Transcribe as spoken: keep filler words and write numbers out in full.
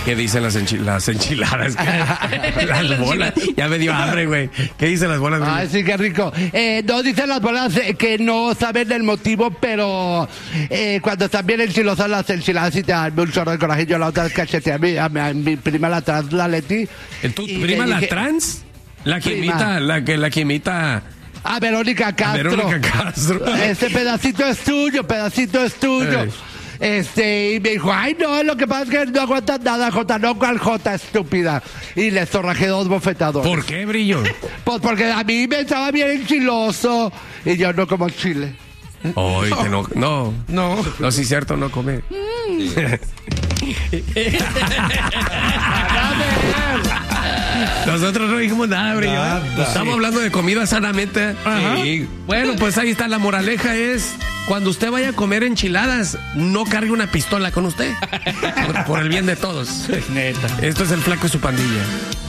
¿Qué dicen las, enchi- las enchiladas? Las bolas. Ya me dio hambre, güey. ¿Qué dicen las bolas? Ay, sí, qué rico. Eh, no dicen las bolas eh, que no saben el motivo, pero eh, cuando están bien enchilosas las enchiladas y te dan un chorro de coraje. Yo la otra vez cacheteé a mi, a mi, a mi prima la trans, la Leti. ¿Tu y prima le la dije- trans? La que Prima. imita, la que, la que imita A Verónica a Castro. Verónica Castro. Este pedacito es tuyo, pedacito es tuyo. Ey. Este, y me dijo, ay, no, lo que pasa es que no aguantas nada, Jota, no, cual Jota, estúpida. Y le zorrajé dos bofetadoras. ¿Por qué, Brillo? Pues porque a mí me estaba bien enchiloso y yo no como chile. Hoy te no, no, No. no, sí, cierto, no come. Nosotros no dijimos nada, Brillo. Nada. Estamos hablando de comida sanamente. Sí. Bueno, pues ahí está, la moraleja es, cuando usted vaya a comer enchiladas, no cargue una pistola con usted. Por, por el bien de todos. Neta. Esto es el Flaco y su pandilla.